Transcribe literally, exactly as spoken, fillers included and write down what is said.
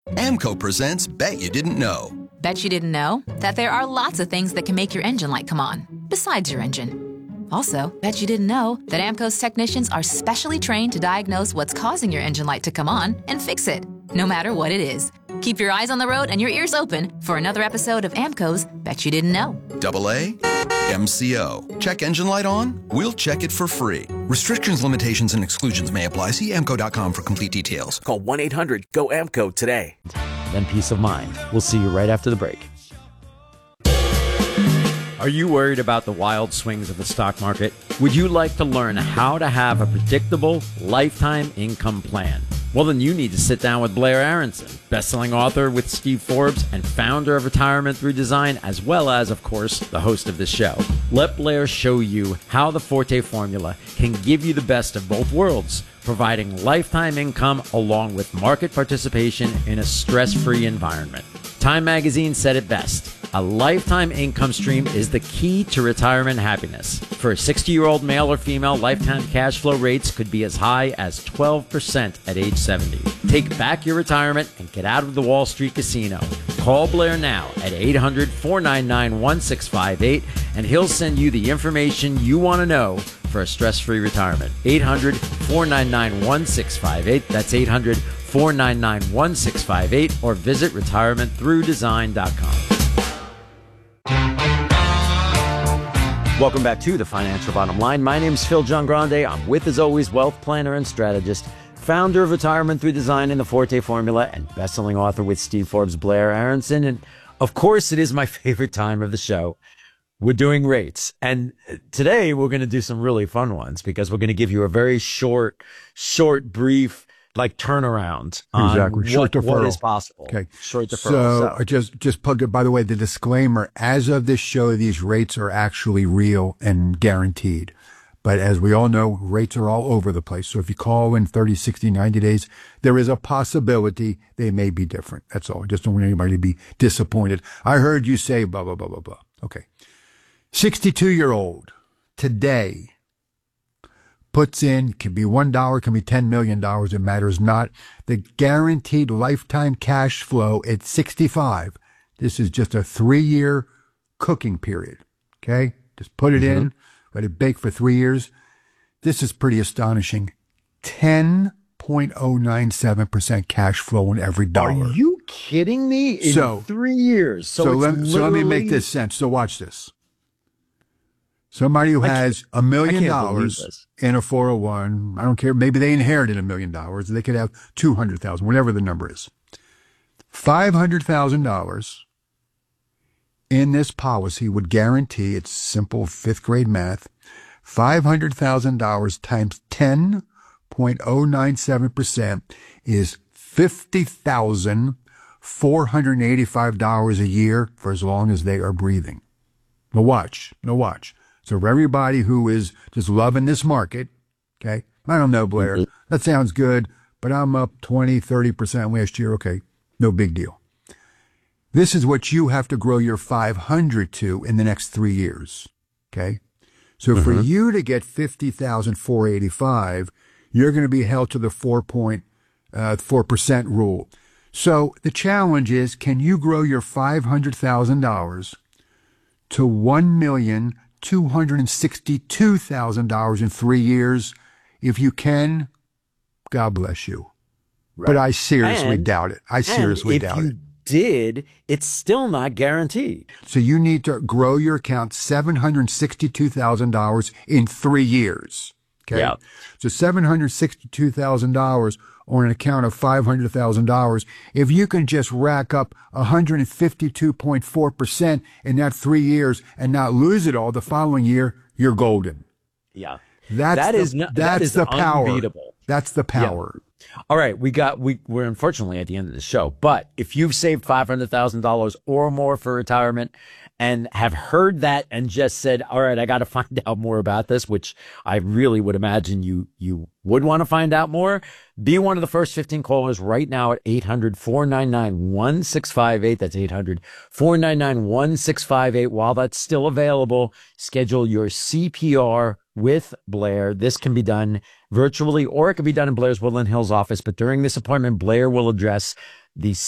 AMCO presents Bet You Didn't Know. Bet you didn't know that there are lots of things that can make your engine light come on, besides your engine. Also, bet you didn't know that AMCO's technicians are specially trained to diagnose what's causing your engine light to come on and fix it, no matter what it is. Keep your eyes on the road and your ears open for another episode of AMCO's Bet You Didn't Know. Double A, M C O. Check engine light on? We'll check it for free. Restrictions, limitations, and exclusions may apply. See amco dot com for complete details. Call one eight hundred G O A M C O today. Then peace of mind. We'll see you right after the break. Are you worried about the wild swings of the stock market? Would you like to learn how to have a predictable lifetime income plan? Well, then you need to sit down with Blair Aronson, best-selling author with Steve Forbes and founder of Retirement Through Design, as well as, of course, the host of this show. Let Blair show you how the Forte formula can give you the best of both worlds, providing lifetime income along with market participation in a stress-free environment. Time magazine said it best. A lifetime income stream is the key to retirement happiness. For a sixty-year-old male or female, lifetime cash flow rates could be as high as twelve percent at age seventy. Take back your retirement and get out of the Wall Street casino. Call Blair now at eight hundred, four nine nine, one six five eight and he'll send you the information you want to know for a stress-free retirement. eight hundred, four nine nine, one six five eight. That's eight hundred, four nine nine, one six five eight or visit retirement through design dot com. Welcome back to the Financial Bottom Line. My name is Phil John Grande. I'm with, as always, wealth planner and strategist, founder of Retirement Through Design and the Forte Formula, and best-selling author with Steve Forbes, Blair Aronson. And of course, it is my favorite time of the show. We're doing rates. And today we're going to do some really fun ones because we're going to give you a very short, short, brief, like turnaround on exactly. Short what, deferral. what is possible. Okay. Short deferral. So, So I just, just plugged it. By the way, the disclaimer, as of this show, these rates are actually real and guaranteed. But as we all know, rates are all over the place. So if you call in thirty, sixty, ninety days, there is a possibility they may be different. That's all. I just don't want anybody to be disappointed. I heard you say blah, blah, blah, blah, blah. Okay. sixty-two-year-old today puts in, can be one dollar, can be ten million dollars, it matters not, the guaranteed lifetime cash flow at sixty-five. This is just a three-year cooking period, okay? Just put it mm-hmm. in, let it bake for three years. This is pretty astonishing. ten point oh nine seven percent cash flow on every dollar. Are you kidding me? In so, three years. So, so, it's let, literally... so let me make this sense. So watch this. Somebody who has a million dollars in a four oh one, I don't care, maybe they inherited a million dollars, they could have two hundred thousand, whatever the number is. five hundred thousand dollars in this policy would guarantee, it's simple fifth grade math, five hundred thousand dollars times ten point oh nine seven percent is fifty thousand four hundred eighty-five dollars a year for as long as they are breathing. Now watch, now watch. So for everybody who is just loving this market, okay, I don't know, Blair, mm-hmm. that sounds good, but I'm up twenty, thirty percent last year. Okay, no big deal. This is what you have to grow your five hundred to in the next three years, okay? So mm-hmm. for you to get fifty thousand four hundred eighty-five, you're going to be held to the four point four percent rule. So the challenge is, can you grow your five hundred thousand dollars to one million two hundred sixty-two thousand dollars in three years? If you can, God bless you. Right. But I seriously and, doubt it. I seriously doubt it. If you did, it's still not guaranteed. So you need to grow your account seven hundred sixty-two thousand dollars in three years. Okay. Yeah. So seven hundred sixty-two thousand dollars on an account of five hundred thousand dollars. If you can just rack up one hundred fifty-two point four percent in that three years and not lose it all the following year, you're golden. Yeah. That's that the, is no, that's that is the power. Unbeatable. That's the power. Yeah. All right, we got we we're unfortunately at the end of the show, but if you've saved five hundred thousand dollars or more for retirement and have heard that and just said, "All right, I got to find out more about this," which I really would imagine you you would want to find out more, be one of the first fifteen callers right now at eight hundred, four nine nine, one six five eight. That's eight hundred, four nine nine, one six five eight. While that's still available, schedule your C P R with Blair. This can be done virtually, or it can be done in Blair's Woodland Hills office. But during this appointment, Blair will address the